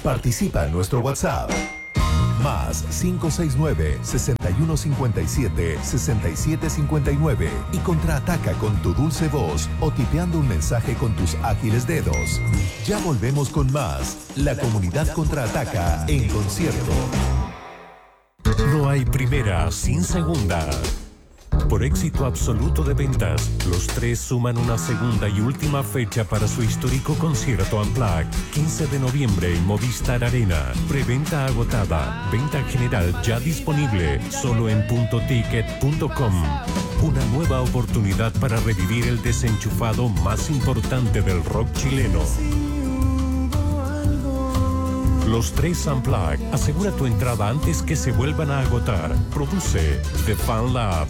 Participa en nuestro WhatsApp. Más 569-6157-6759 y contraataca con tu dulce voz o tipeando un mensaje con tus ágiles dedos. Ya volvemos con más. La comunidad contraataca en concierto. No hay primera sin segunda. Por éxito absoluto de ventas, los tres suman una segunda y última fecha para su histórico concierto Unplugged. 15 de noviembre en Movistar Arena. Preventa agotada. Venta general ya disponible. Solo en puntoticket.com. Una nueva oportunidad para revivir el desenchufado más importante del rock chileno. Los tres Unplugged. Asegura tu entrada antes que se vuelvan a agotar. Produce The Fan Lab.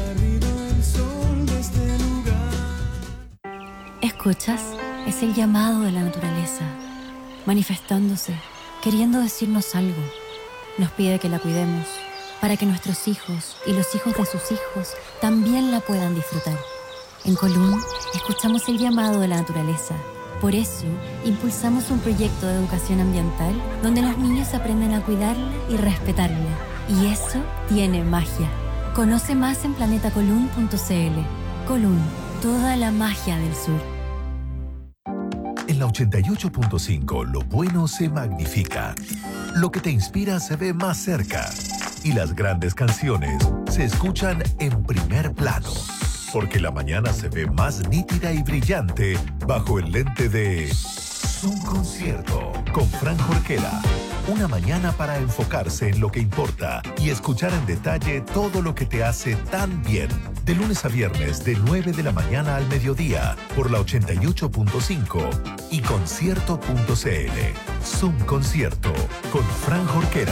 ¿Escuchas? Es el llamado de la naturaleza, manifestándose, queriendo decirnos algo. Nos pide que la cuidemos, para que nuestros hijos y los hijos de sus hijos también la puedan disfrutar. En Colún, escuchamos el llamado de la naturaleza. Por eso, impulsamos un proyecto de educación ambiental donde los niños aprenden a cuidarla y respetarla. Y eso tiene magia. Conoce más en planetacolún.cl. Colún, toda la magia del sur. En la 88.5 lo bueno se magnifica. Lo que te inspira se ve más cerca. Y las grandes canciones se escuchan en primer plano. Porque la mañana se ve más nítida y brillante bajo el lente de Zoom Concierto con Fran Jorquera. Una mañana para enfocarse en lo que importa y escuchar en detalle todo lo que te hace tan bien. De lunes a viernes de 9 de la mañana al mediodía por la 88.5 y concierto.cl. Zoom Concierto con Fran Jorquera.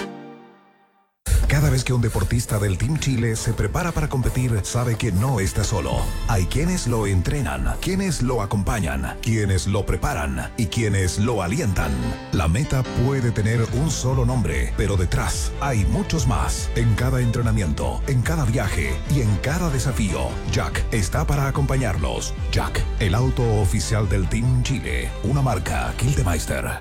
Cada vez que un deportista del Team Chile se prepara para competir, sabe que no está solo. Hay quienes lo entrenan, quienes lo acompañan, quienes lo preparan y quienes lo alientan. La meta puede tener un solo nombre, pero detrás hay muchos más. En cada entrenamiento, en cada viaje y en cada desafío, Jack está para acompañarlos. Jack, el auto oficial del Team Chile, una marca Gildemeister.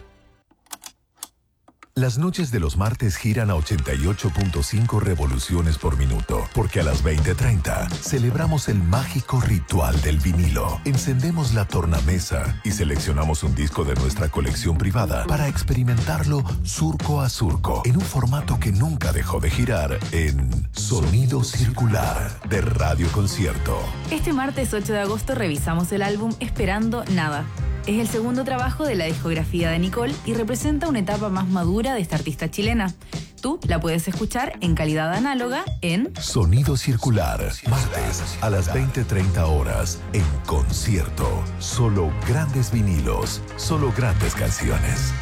Las noches de los martes giran a 88.5 revoluciones por minuto, porque a las 20:30 celebramos el mágico ritual del vinilo. Encendemos la tornamesa y seleccionamos un disco de nuestra colección privada para experimentarlo surco a surco, en un formato que nunca dejó de girar, en Sonido Circular de Radio Concierto. Este martes 8 de agosto revisamos el álbum Esperando Nada. Es el segundo trabajo de la discografía de Nicole y representa una etapa más madura de esta artista chilena. Tú la puedes escuchar en calidad análoga en Sonido Circular, martes a las 20:30 horas en concierto. Solo grandes vinilos, solo grandes canciones.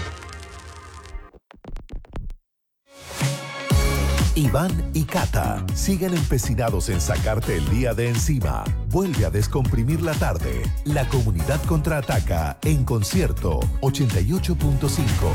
Iván y Cata siguen empecinados en sacarte el día de encima. Vuelve a descomprimir la tarde. La comunidad contraataca en concierto 88.5.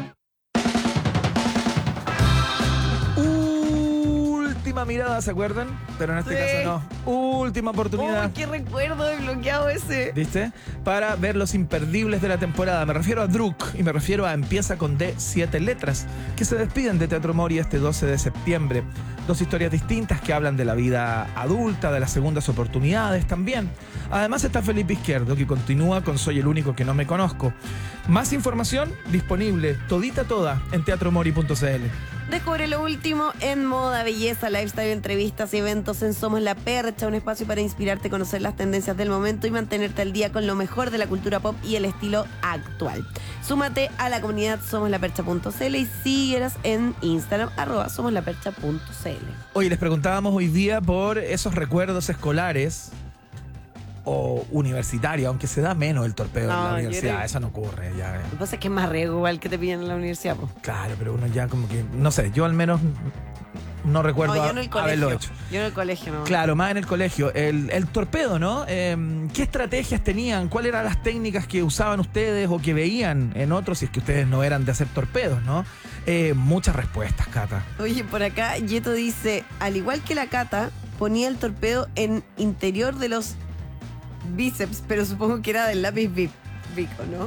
Última mirada, ¿se acuerdan? Pero en este caso no. Última oportunidad. ¡Oh, qué recuerdo desbloqueado ese! ¿Viste? Para ver los imperdibles de la temporada. Me refiero a Druk y me refiero a Empieza con D, 7 letras, que se despiden de Teatro Mori este 12 de septiembre. Dos historias distintas que hablan de la vida adulta, de las segundas oportunidades también. Además está Felipe Izquierdo, que continúa con Soy el único que no me conozco. Más información disponible, todita toda, en teatromori.cl. Descubre lo último en moda, belleza, lifestyle, entrevistas y eventos en Somos La Percha, un espacio para inspirarte, conocer las tendencias del momento y mantenerte al día con lo mejor de la cultura pop y el estilo actual. Súmate a la comunidad somoslapercha.cl y síguenos en Instagram, @somoslapercha.cl. Oye, les preguntábamos hoy día por esos recuerdos escolares o universitarios, aunque se da menos el torpeo en la universidad. Eso no ocurre ya. Lo que pasa es que es más riesgo igual que te pillan en la universidad, po. Claro, pero uno ya como que, no sé, yo al menos no recuerdo haberlo hecho. Yo en el colegio no. Claro, más en el colegio. El torpedo, ¿no? ¿Qué estrategias tenían? ¿Cuáles eran las técnicas que usaban ustedes o que veían en otros, si es que ustedes no eran de hacer torpedos, ¿no? Muchas respuestas, Cata. Oye, por acá Yeto dice, al igual que la Cata, ponía el torpedo en interior de los bíceps, pero supongo que era del lápiz bico, ¿no?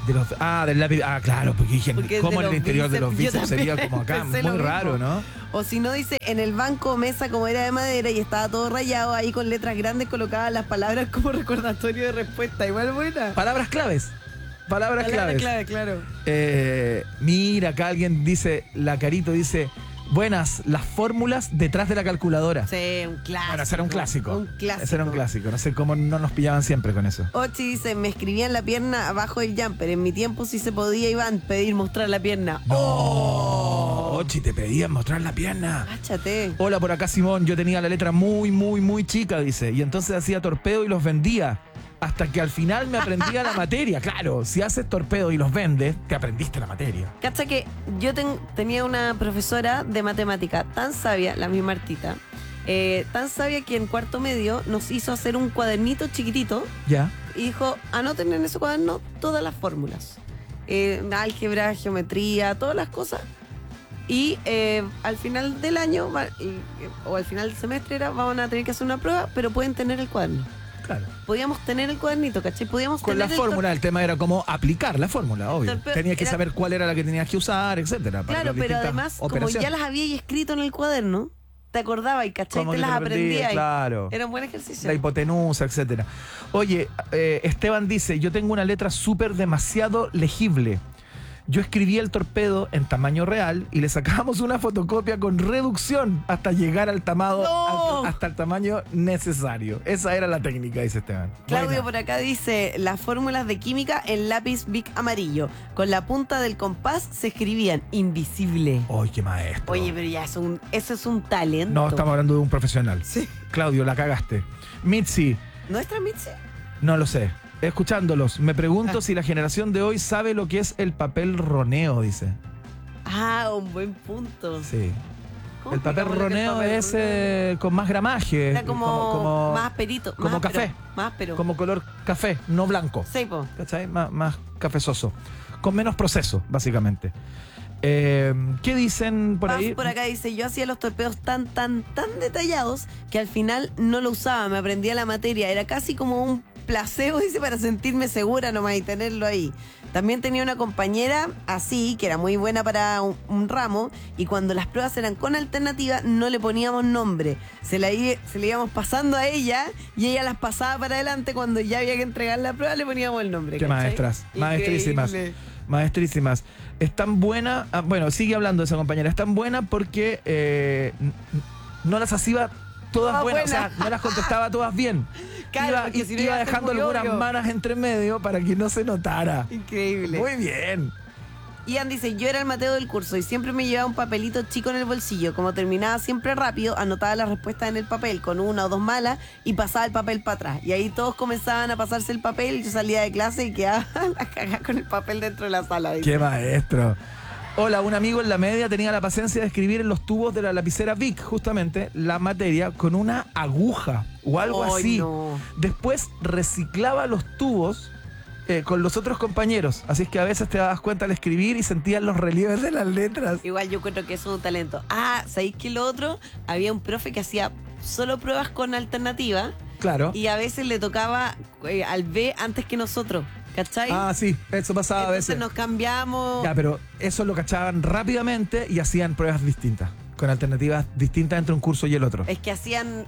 Del lápiz. Claro, porque dije, Porque ¿cómo de en el los interior de los bíceps, yo bíceps sería también como acá? pensé Muy lo mismo. raro, ¿no? O si no, dice, en el banco o mesa, como era de madera y estaba todo rayado, ahí con letras grandes colocadas las palabras como recordatorio de respuesta. Igual buena. Palabras claves. Palabras claves. clave, claro. Mira, acá alguien dice, la Carito dice, buenas, las fórmulas detrás de la calculadora. Sí, un clásico. Bueno, ese era un clásico. Un clásico. Ese era un clásico. No sé cómo no nos pillaban siempre con eso. Ochi dice, me escribían la pierna abajo del jumper. En mi tiempo sí se podía, Iván, pedir mostrar la pierna. Ochi, te pedían mostrar la pierna. Cáchate. Hola, por acá Simón, yo tenía la letra muy, muy, muy chica, dice. Y entonces hacía torpedo y los vendía. Hasta que al final me aprendía la materia. Claro, si haces torpedo y los vendes, te aprendiste la materia. Cacha que yo tenía una profesora de matemática tan sabia, la misma Martita, tan sabia que en cuarto medio nos hizo hacer un cuadernito chiquitito Ya. y dijo, anoten en ese cuaderno todas las fórmulas. Álgebra, geometría, todas las cosas. Y al final del año o al final del semestre van a tener que hacer una prueba, pero pueden tener el cuaderno. Claro. Podíamos tener el cuadernito, ¿cachai? Podíamos Con tener la fórmula, el tema era cómo aplicar la fórmula, obvio. Torpedo Tenías que era- saber cuál era la que tenías que usar, etcétera. para Claro, las pero distintas además, como operaciones. ya las había escrito en el cuaderno, te acordabas y ¿cachai? Como Te que las te lo aprendías, aprendías. claro. Era un buen ejercicio. La hipotenusa, etcétera. Oye, Esteban dice, yo tengo una letra súper demasiado legible. Yo escribí el torpedo en tamaño real y le sacábamos una fotocopia con reducción hasta llegar al ¡No! hasta el tamaño necesario. Esa era la técnica, dice Esteban. Claudio Buena. por acá dice, las fórmulas de química en lápiz Bic amarillo. Con la punta del compás se escribían invisible. ¡Ay, qué maestro! Oye, pero ya eso es un talento. No, estamos hablando de un profesional. Sí. Claudio, la cagaste. Mitzi, ¿Nuestra Mitzi? no lo sé. Escuchándolos, me pregunto si la generación de hoy sabe lo que es el papel roneo, dice. Un buen punto. Sí. ¿Cómo El papel explicamos lo que es roneo papel es roneo? con más gramaje. Era como más perito. como más café. áspero, más áspero. Como color café, no blanco. Sí, po. ¿Cachai? Más cafezoso. Con menos proceso, básicamente. ¿Qué dicen por Paz ahí? por acá dice, yo hacía los torpedos tan detallados que al final no lo usaba, me aprendía la materia, era casi como un placebo, dice, para sentirme segura nomás y tenerlo ahí. También tenía una compañera así, que era muy buena para un ramo, y cuando las pruebas eran con alternativa, no le poníamos nombre. Se le íbamos pasando a ella, y ella las pasaba para adelante. Cuando ya había que entregar la prueba, le poníamos el nombre. Qué ¿cachai? maestras, maestrísimas. Increíble. Maestrísimas. Es tan buena, bueno, sigue hablando de esa compañera, es tan buena porque no las hacía todas buenas, o sea, no las contestaba todas bien. Claro, porque si no iba iba a ser dejando muy algunas obvio. manas entre medio para que no se notara. Increíble. Muy bien. Ian dice, yo era el Mateo del curso y siempre me llevaba un papelito chico en el bolsillo. Como terminaba siempre rápido, anotaba las respuestas en el papel con una o dos malas y pasaba el papel para atrás. Y ahí todos comenzaban a pasarse el papel y yo salía de clase y quedaba la cagada con el papel dentro de la sala. Dice. Qué maestro. Hola, un amigo en la media tenía la paciencia de escribir en los tubos de la lapicera Bic, justamente, la materia con una aguja o algo Ay, así. no. Después reciclaba los tubos con los otros compañeros. Así es que a veces te dabas cuenta al escribir y sentías los relieves de las letras. Igual yo creo que eso es un talento. ¿Sabéis que lo otro? Había un profe que hacía solo pruebas con alternativa Claro. y a veces le tocaba al B antes que nosotros. ¿Cachai? Sí, eso pasaba a Entonces veces. nos cambiamos. Ya, pero eso lo cachaban rápidamente y hacían pruebas distintas, con alternativas distintas entre un curso y el otro. Es que hacían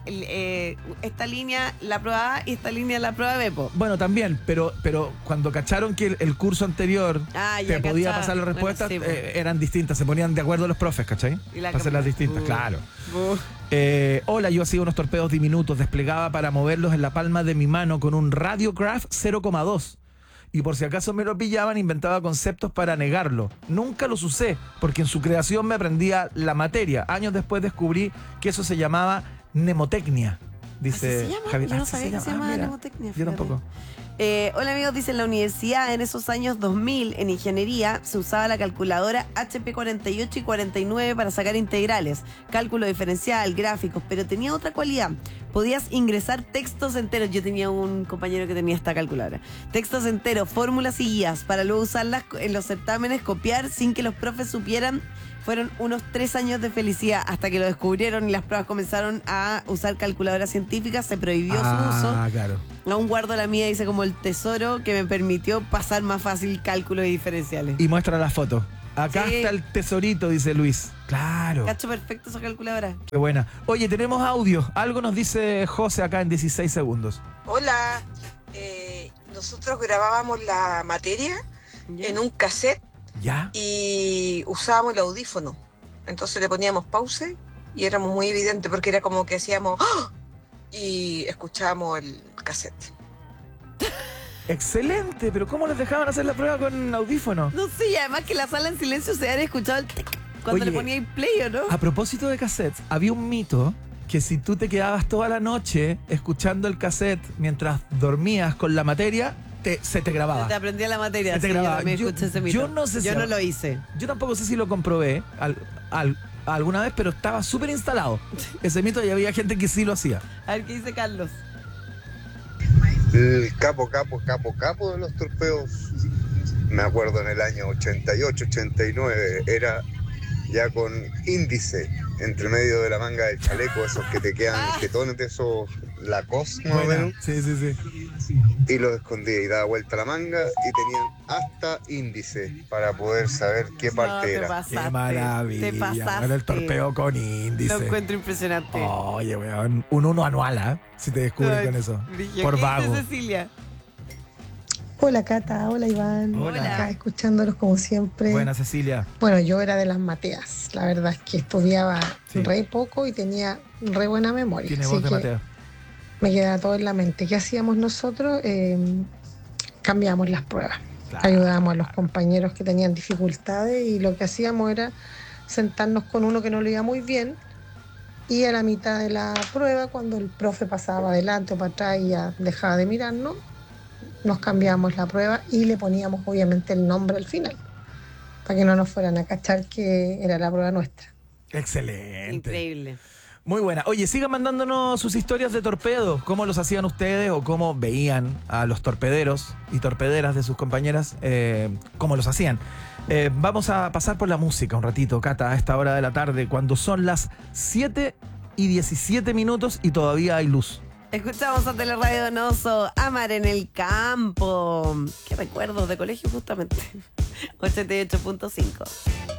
esta línea la prueba A y esta línea la prueba B, po. Bueno, también, pero cuando cacharon que el curso anterior Ya te podía cachaba. pasar las Bueno, respuestas, sí, po. eran distintas, se ponían de acuerdo los profes, ¿cachai? Y la Para hacerlas cambiaban. distintas, claro. Bu. Hola, yo hacía unos torpedos diminutos, desplegaba para moverlos en la palma de mi mano con un Radiograph 0,2. Y por si acaso me lo pillaban, inventaba conceptos para negarlo. Nunca los usé, porque en su creación me aprendía la materia. Años después descubrí que eso se llamaba mnemotecnia. Dice ¿Así se llama? Javier. Yo no Así sabía que se llamaba mira, mnemotecnia, Yo fíjate. tampoco. Hola amigos, dice en la universidad en esos años 2000 en ingeniería se usaba la calculadora HP 48 y 49 para sacar integrales, cálculo diferencial, gráficos, pero tenía otra cualidad. Podías ingresar textos enteros. Yo tenía un compañero que tenía esta calculadora. Textos enteros, fórmulas y guías para luego usarlas en los certámenes, copiar sin que los profes supieran Fueron unos 3 años de felicidad hasta que lo descubrieron y las pruebas comenzaron a usar calculadoras científicas. Se prohibió su uso. Claro. Aún guardo la mía, dice, como el tesoro que me permitió pasar más fácil cálculos y diferenciales. Y muestra la foto. Acá Sí. está el tesorito, dice Luis. Claro. Cacho perfecto esa calculadora. Qué buena. Oye, tenemos audio. Algo nos dice José acá en 16 segundos. Hola, nosotros grabábamos la materia en un cassette ¿Ya? y usábamos el audífono. Entonces le poníamos pause y éramos muy evidentes porque era como que hacíamos ¡ah! Y escuchábamos el cassette. Excelente, pero ¿cómo les dejaban hacer la prueba con audífono? No sé, y además que la sala en silencio se había escuchado el tic cuando Oye, le ponía el play, ¿o no? A propósito de cassettes, había un mito que si tú te quedabas toda la noche escuchando el cassette mientras dormías con la materia, se te grababa. Te aprendía la materia. Se te sí, grababa. Yo también escuché ese mito. Yo no sé si- Yo no lo hice. Yo tampoco sé si lo comprobé alguna vez, pero estaba súper instalado ese mito y había gente que sí lo hacía. A ver qué dice Carlos. El capo de los torpedos, me acuerdo en el año 88, 89, era ya con índice entre medio de la manga del chaleco, esos que te quedan jetones de esos Lacoste, más o menos, Sí, sí, sí. y los escondía y daba vuelta la manga y tenían hasta índice para poder saber qué parte No, te era. pasaste. Qué maravilla. Te pasaste. Era el torpeo con Lo índice. encuentro impresionante. Oye, weón, un 1 anual, ¿ah? Si te descubres Ay, con eso. Brigio, Por ¿qué vago. dice Cecilia? Hola Cata, hola Iván. Hola. Acá escuchándolos como siempre. Buena, Cecilia. Bueno, yo era de las Mateas. La verdad es que estudiaba Sí. re poco y tenía re buena memoria. Tiene así voz de que Mateo. me quedaba todo en la mente. ¿Qué hacíamos nosotros? Cambiábamos las pruebas. Claro. Ayudábamos a los compañeros que tenían dificultades y lo que hacíamos era sentarnos con uno que no leía muy bien y a la mitad de la prueba, cuando el profe pasaba adelante o para atrás y ya dejaba de mirarnos, nos cambiábamos la prueba y le poníamos obviamente el nombre al final, para que no nos fueran a cachar que era la prueba nuestra. Excelente. Increíble. Muy buena. Oye, sigan mandándonos sus historias de torpedo. ¿Cómo los hacían ustedes o cómo veían a los torpederos y torpederas de sus compañeras? ¿Cómo los hacían? Vamos a pasar por la música un ratito, Cata, a esta hora de la tarde, cuando son las 7:17 y todavía hay luz. Escuchamos a Teleradio Donoso, Amar en el campo. Qué recuerdos de colegio, justamente. 88.5.